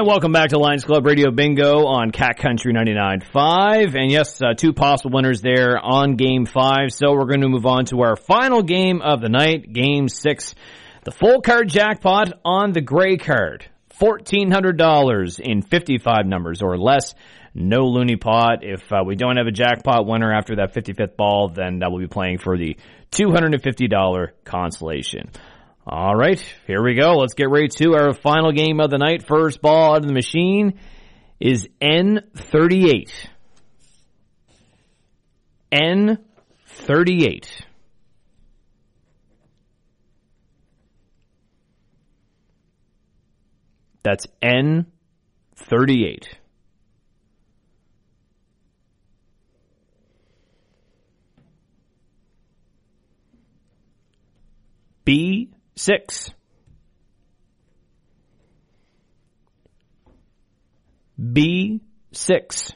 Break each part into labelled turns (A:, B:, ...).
A: And welcome back to Lions Club Radio Bingo on Cat Country 99.5. And yes, two possible winners there on Game 5. So we're going to move on to our final game of the night, Game 6. The full card jackpot on the gray card. $1,400 in 55 numbers or less. No loony pot. If we don't have a jackpot winner after that 55th ball, then we'll be playing for the $250 consolation. All right, here we go. Let's get right to our final game of the night. First ball out of the machine is N38. N38. That's N38. B6. B6.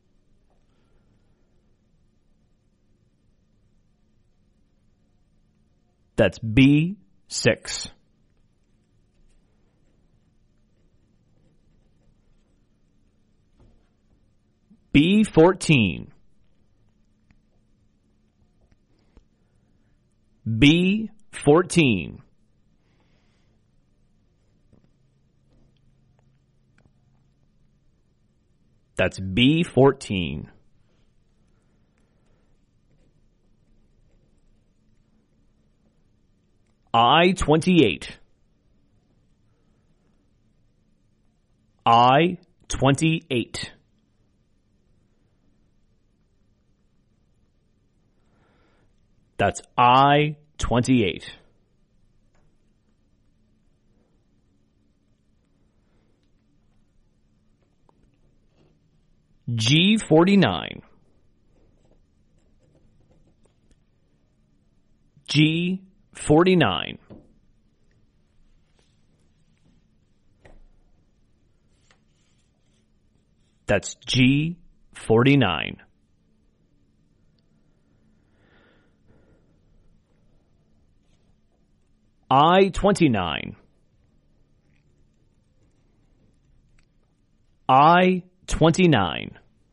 A: That's B6. B14. B14. That's B14. I-28. I-28. That's I-28. G49. G49. That's G49. I-29. I-29.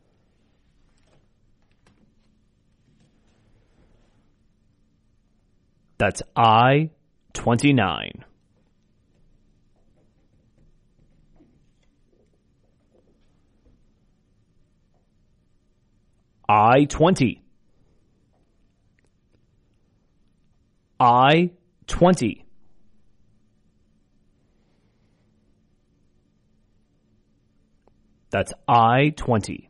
A: That's I-29. I-20. I-20. That's I-20.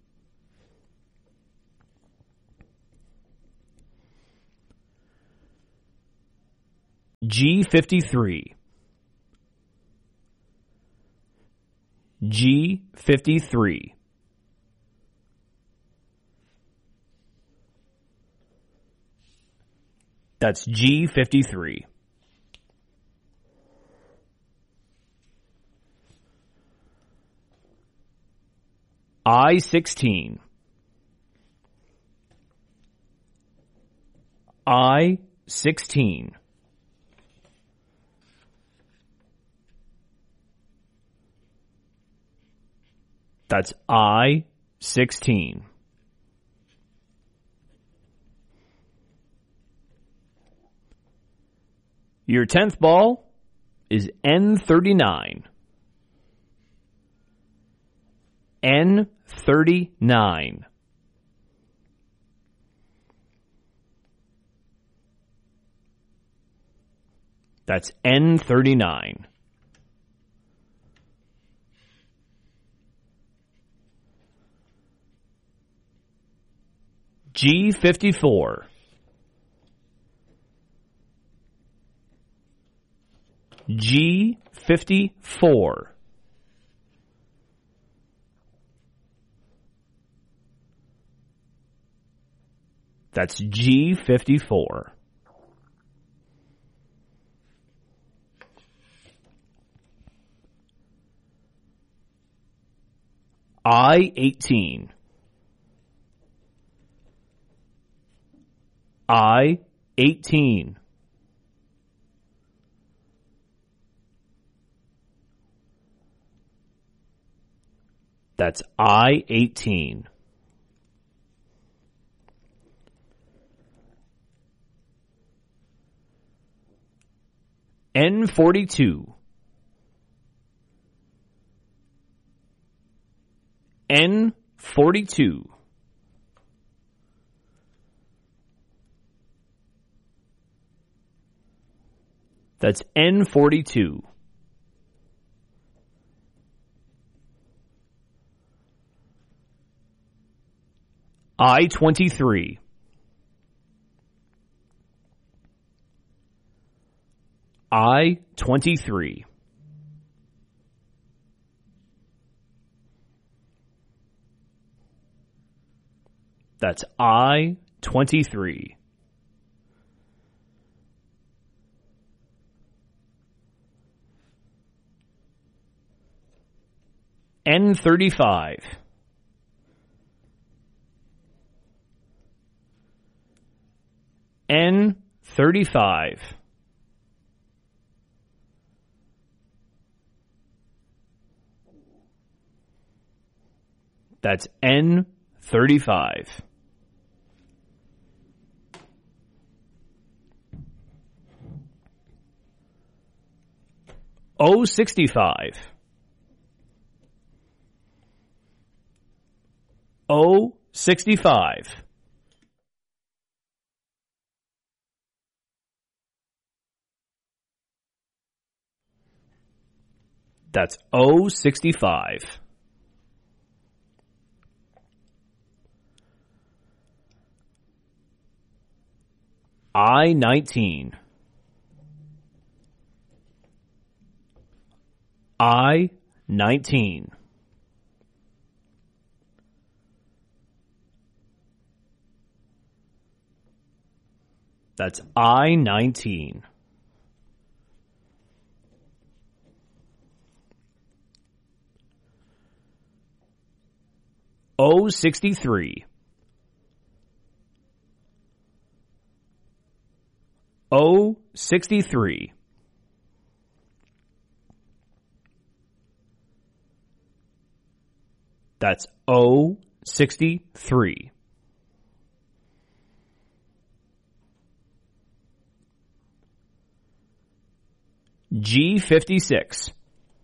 A: G53. G53. That's G53. I-16. I-16. That's I-16. Your 10th ball is N39. N39. That's N39. G54. G54. That's G54. I-18. I-18. That's I-18. N-42. N-42. That's N-42. I-23. I-23. That's I-23. N-35. N-35. That's N-35. O-65. O-65. That's O-65. I-19. I-19. That's I-19. O-63. O-63. That's O-63. G-56.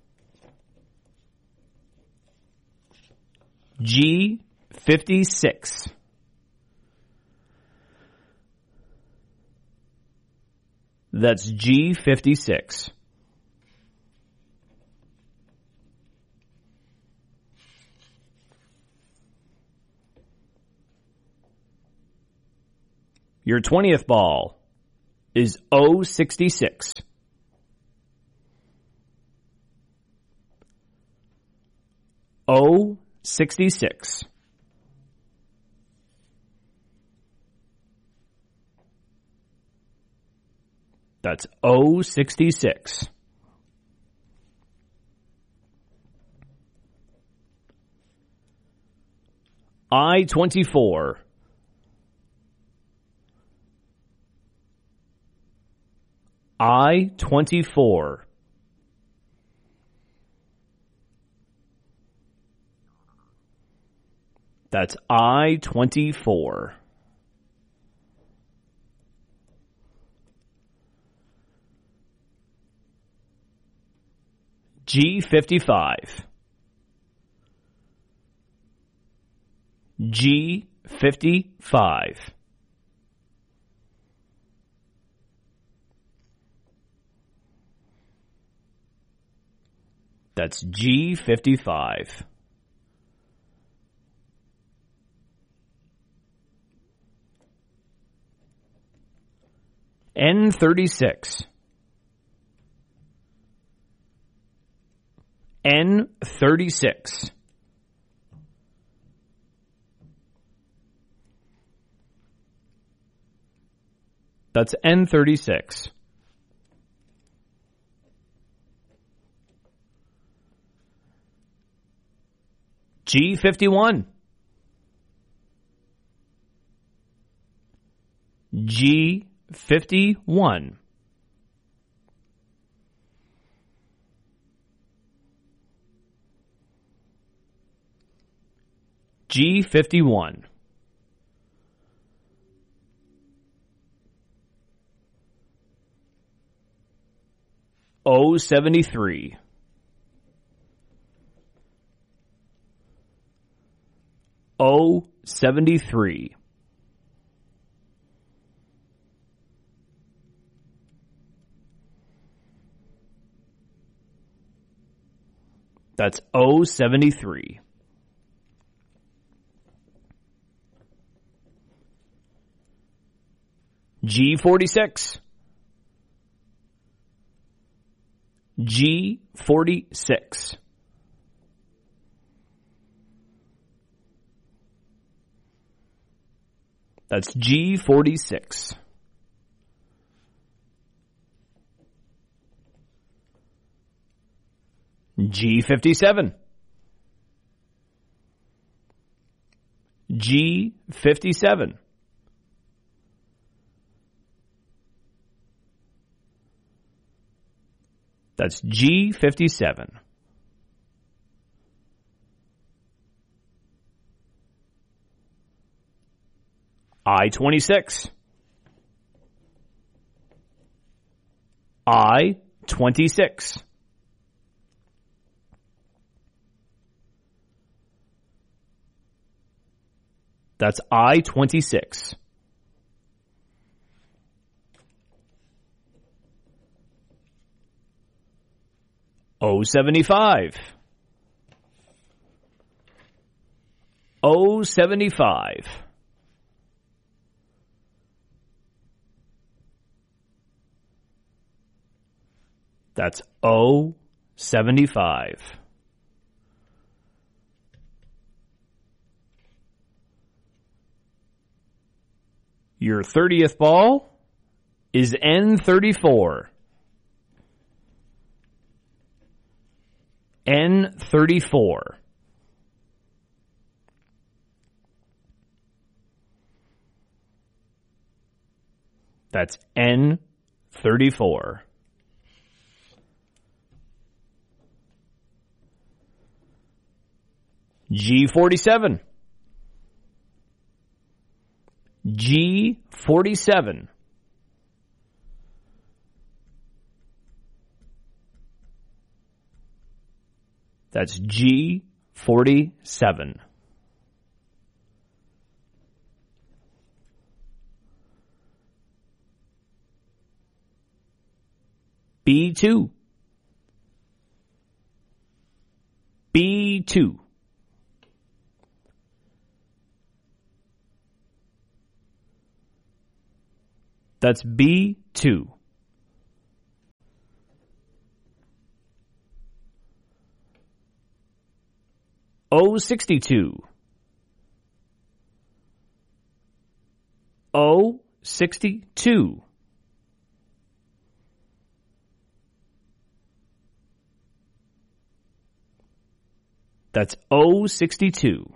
A: G-56. That's G-56. Your 20th ball is O-66. O-66. That's O-66. I-24. I-24. That's I-24. G-55. G-55. That's G-55. N-36. N-36. That's N-36. G-51. G-51. G51. O73. O73. That's O73. G46. G46. That's G46. G57. G57. That's G57. I-26. I-26. That's I-26. O75. O75. That's O75. Your 30th ball is N34. N34. That's N34. G47. G47. That's G47. B2. B2. That's B2. O62. O62. That's O62.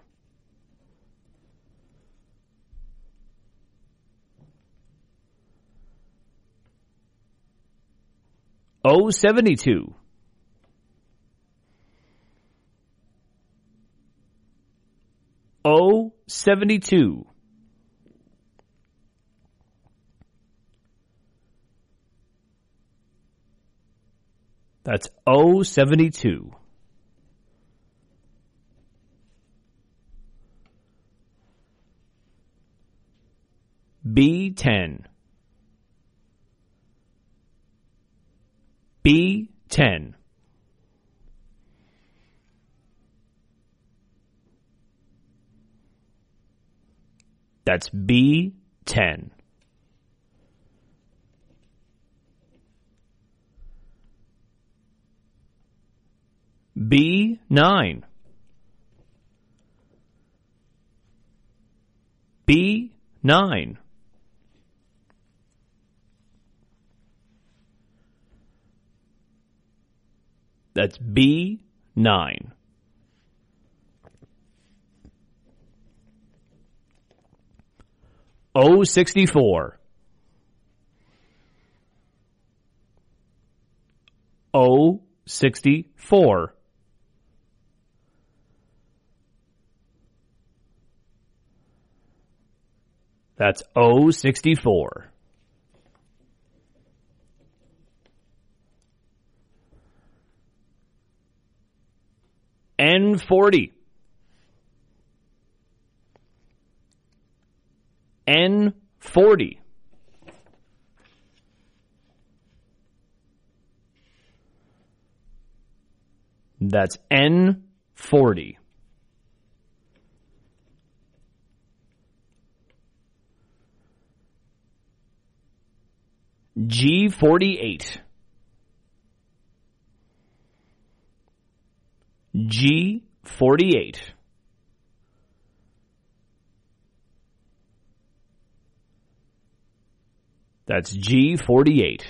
A: O72. O72. That's O72. B10. B10. That's B10. B9. B9. That's B9. O64. O64. That's O64. N40. N40. That's N40. G48. G48. That's G48.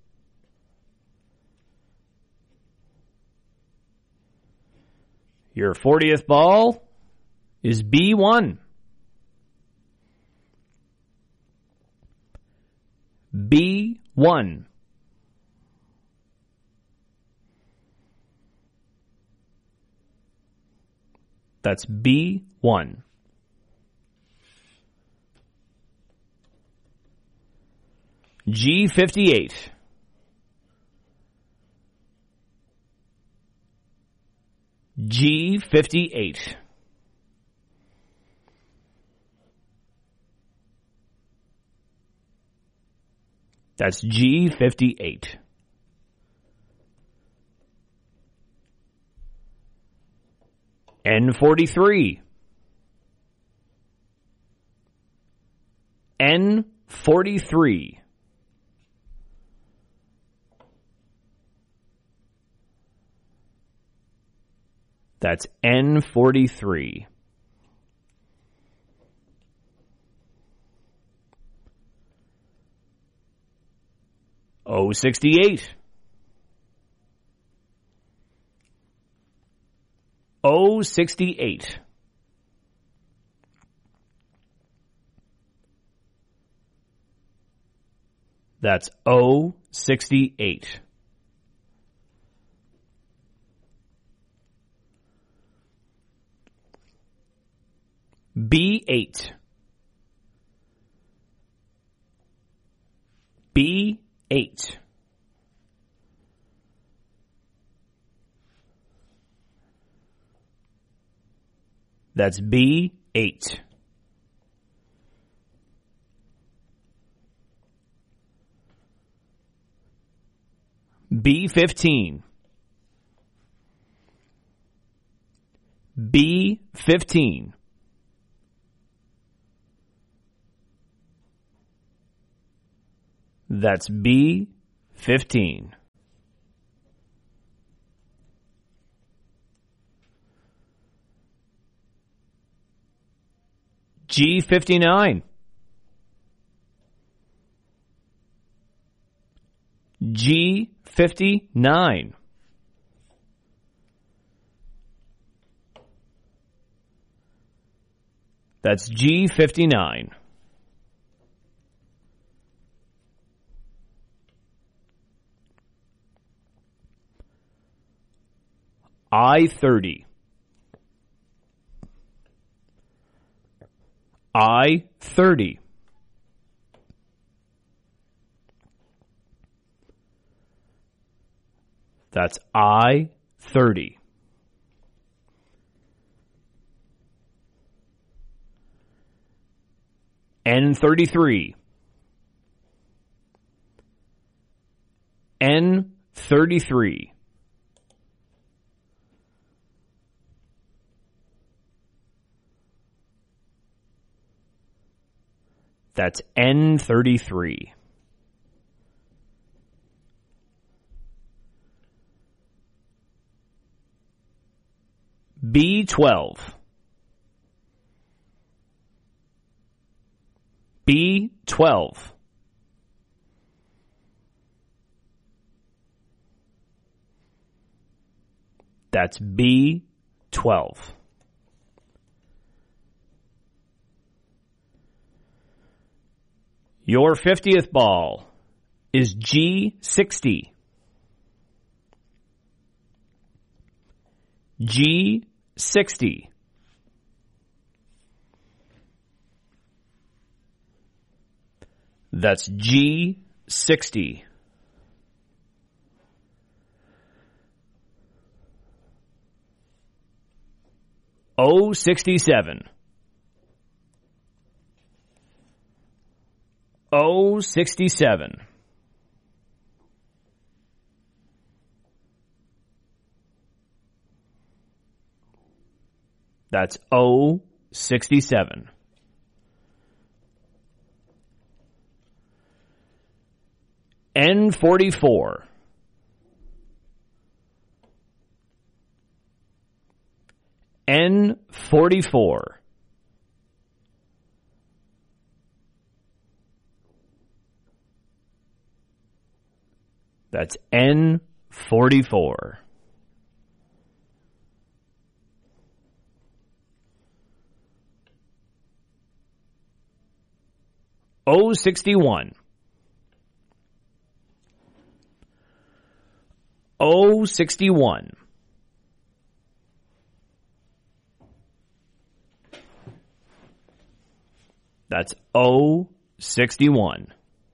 A: Your 40th ball is B1. B1. That's B1. G58. G58. That's G58. N43. N43. That's N43. O68. O68. That's O68. B8. B8. That's B8. B15. B15. That's B15. G59. G59. That's G59. I-30. I-30. That's I-30. N33. N33. That's N33. B12. B12. That's B12. Your 50th ball is G60. G60. That's G60. O67. O67. That's O67. N44. N44. That's N44. O61. O61. That's O61.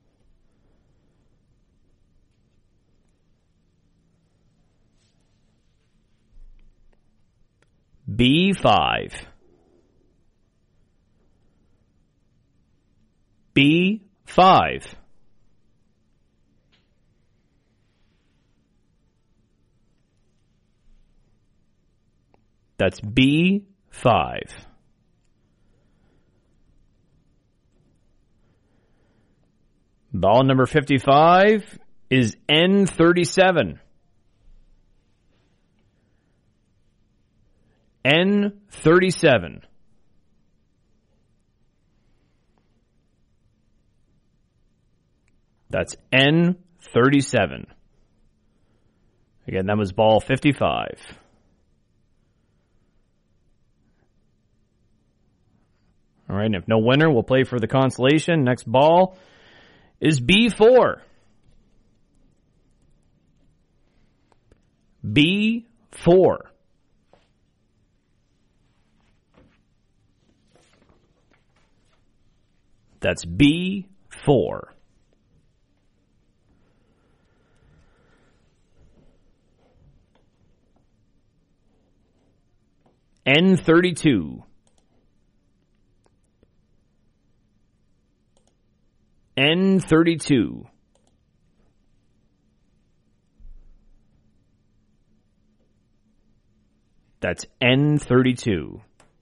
A: B5. B5. That's B5. Ball number 55 is N37. N37. That's N37. Again, that was ball 55. All right, and if no winner, we'll play for the consolation. Next ball is B4. B4. That's B4. N32. N32. That's N32.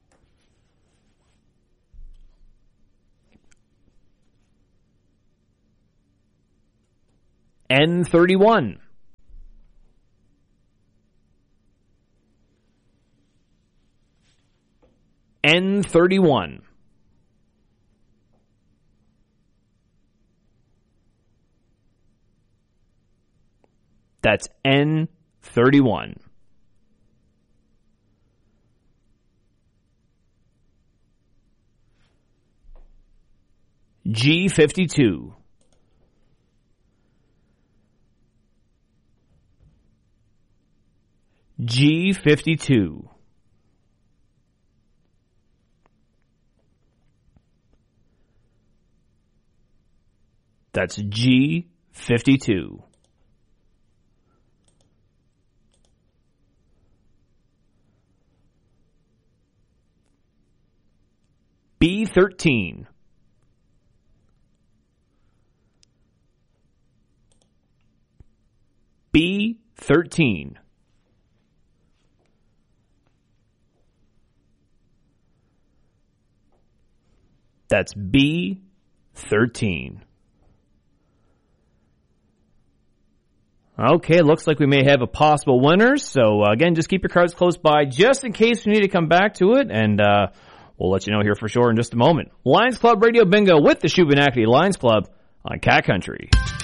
A: N31. N31. That's N31. G52. G52. That's G52. B13. B13. That's B13. Okay, looks like we may have a possible winner. So, again, just keep your cards close by just in case we need to come back to it. And we'll let you know here for sure in just a moment. Lions Club Radio Bingo with the Shubenacadie Lions Club on Cat Country.